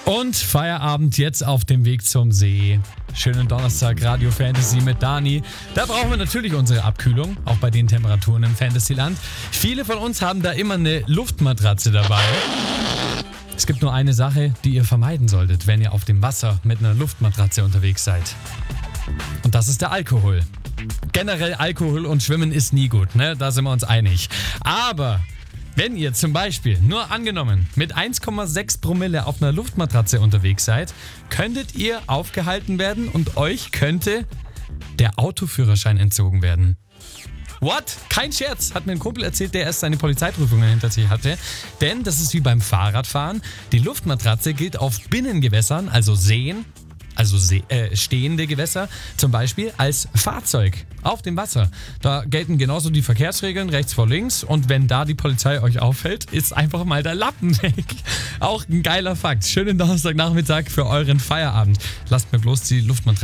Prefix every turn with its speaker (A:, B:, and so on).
A: Und Feierabend jetzt auf dem Weg zum See. Schönen Donnerstag, Radio Fantasy mit Dani. Da brauchen wir natürlich unsere Abkühlung, auch bei den Temperaturen im Fantasyland. Viele von uns haben da immer eine Luftmatratze dabei. Es gibt nur eine Sache, die ihr vermeiden solltet, wenn ihr auf dem Wasser mit einer Luftmatratze unterwegs seid. Und das ist der Alkohol. Generell Alkohol und Schwimmen ist nie gut, ne? Da sind wir uns einig. Aber wenn ihr zum Beispiel, nur angenommen, mit 1,6 Promille auf einer Luftmatratze unterwegs seid, könntet ihr aufgehalten werden und euch könnte der Autoführerschein entzogen werden. What? Kein Scherz, hat mir ein Kumpel erzählt, der erst seine Polizeiprüfungen hinter sich hatte. Denn das ist wie beim Fahrradfahren. Die Luftmatratze gilt auf Binnengewässern, also Seen, stehende Gewässer, zum Beispiel als Fahrzeug auf dem Wasser. Da gelten genauso die Verkehrsregeln, rechts vor links. Und wenn da die Polizei euch auffällt, ist einfach mal der Lappen weg. Auch ein geiler Fakt. Schönen Donnerstagnachmittag für euren Feierabend. Lasst mir bloß die Luftmatratze